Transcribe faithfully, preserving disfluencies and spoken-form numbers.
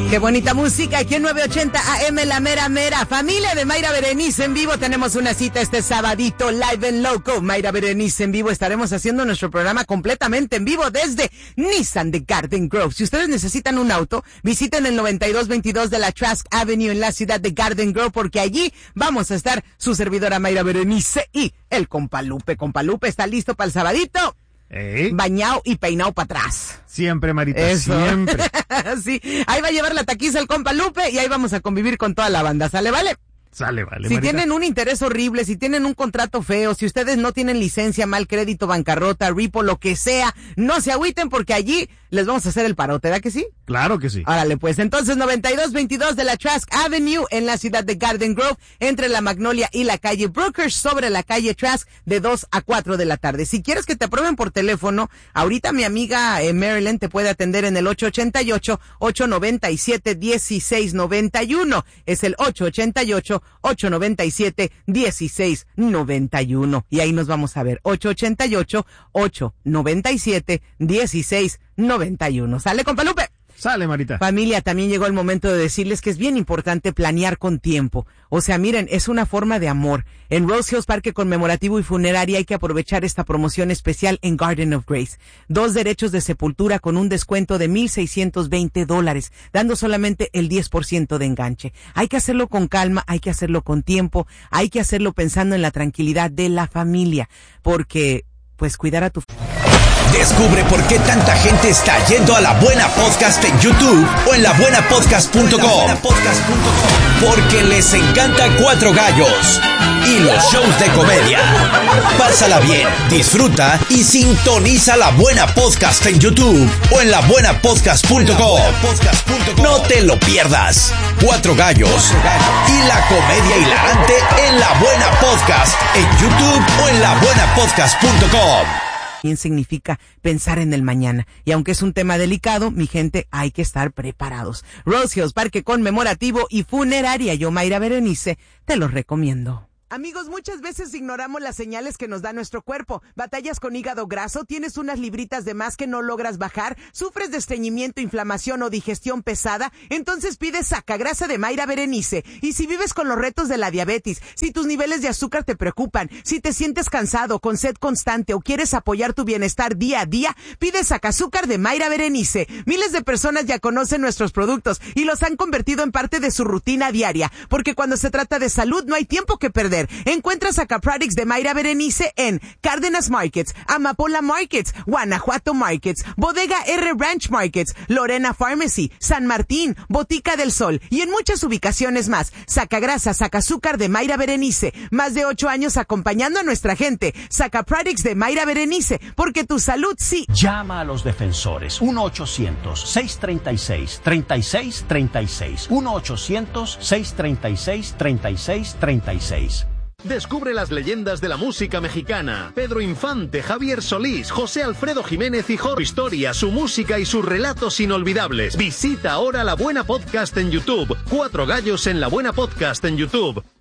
Qué bonita música aquí en novecientos ochenta A M, la mera mera. Familia de Mayra Berenice en vivo, tenemos una cita este sabadito, live en loco. Mayra Berenice en vivo, estaremos haciendo nuestro programa completamente en vivo desde Nissan de Garden Grove. Si ustedes necesitan un auto, visiten el noventa y dos veintidós de la Trask Avenue en la ciudad de Garden Grove, porque allí vamos a estar su servidora Mayra Berenice y el compa Lupe. Compa Lupe está listo para el sabadito. ¿Eh? Bañado y peinado para atrás. Siempre, Marita, Eso. siempre. Sí, ahí va a llevar la taquiza el compa Lupe y ahí vamos a convivir con toda la banda, ¿sale, vale? Sale, vale, Si Marita. tienen un interés horrible, si tienen un contrato feo, si ustedes no tienen licencia, mal crédito, bancarrota, repo, lo que sea, no se agüiten porque allí les vamos a hacer el parote, ¿verdad que sí? Claro que sí. Órale, pues entonces noventa y dos veintidós de la Trask Avenue en la ciudad de Garden Grove, entre la Magnolia y la calle Brookers, sobre la calle Trask, de dos a cuatro de la tarde. Si quieres que te aprueben por teléfono, ahorita mi amiga eh, Marilyn te puede atender en el ocho ocho ocho, ocho nueve siete, uno seis nueve uno. Es el ocho ocho ocho, ocho nueve siete, uno seis nueve uno. Y ahí nos vamos a ver. ocho ocho ocho, ocho nueve siete, uno seis nueve uno. ¿Sale, compa Lupe? Sale, Marita. Familia, también llegó el momento de decirles que es bien importante planear con tiempo. O sea, miren, es una forma de amor. En Rose Hills Parque Conmemorativo y Funeraria hay que aprovechar esta promoción especial en Garden of Grace. Dos derechos de sepultura con un descuento de mil seiscientos veinte dólares, dando solamente el diez por ciento de enganche. Hay que hacerlo con calma, hay que hacerlo con tiempo, hay que hacerlo pensando en la tranquilidad de la familia, porque, pues, cuidar a tu... Descubre por qué tanta gente está yendo a La Buena Podcast en YouTube o en la buena podcast punto com. Porque les encanta Cuatro Gallos y los shows de comedia. Pásala bien, disfruta y sintoniza La Buena Podcast en YouTube o en la buena podcast punto com. No te lo pierdas. Cuatro Gallos y la comedia hilarante en La Buena Podcast en YouTube o en la buena podcast punto com. Significa pensar en el mañana. Y aunque es un tema delicado, mi gente, hay que estar preparados. Rose Hills Parque Conmemorativo y Funeraria. Yo, Mayra Berenice, te los recomiendo. Amigos, muchas veces ignoramos las señales que nos da nuestro cuerpo. Batallas con hígado graso, tienes unas libritas de más que no logras bajar, sufres de estreñimiento, inflamación o digestión pesada, entonces pide Sacagrasa de Mayra Berenice. Y si vives con los retos de la diabetes, si tus niveles de azúcar te preocupan, si te sientes cansado, con sed constante o quieres apoyar tu bienestar día a día, pide Sacazúcar de Mayra Berenice. Miles de personas ya conocen nuestros productos y los han convertido en parte de su rutina diaria, porque cuando se trata de salud no hay tiempo que perder. Encuentra Sacaproducts de Mayra Berenice en Cárdenas Markets, Amapola Markets, Guanajuato Markets, Bodega R Ranch Markets, Lorena Pharmacy, San Martín, Botica del Sol y en muchas ubicaciones más. Sacagrasa, Sacazúcar de Mayra Berenice. Más de ocho años acompañando a nuestra gente. Sacaproducts de Mayra Berenice, porque tu salud sí. Llama a los defensores. uno ochocientos, seiscientos treinta y seis, treinta y seis treinta y seis. uno ochocientos, seiscientos treinta y seis, treinta y seis treinta y seis. Descubre las leyendas de la música mexicana. Pedro Infante, Javier Solís, José Alfredo Jiménez y Jorge. Su historia, su música y sus relatos inolvidables. Visita ahora La Buena Podcast en YouTube. Cuatro Gallos en La Buena Podcast en YouTube.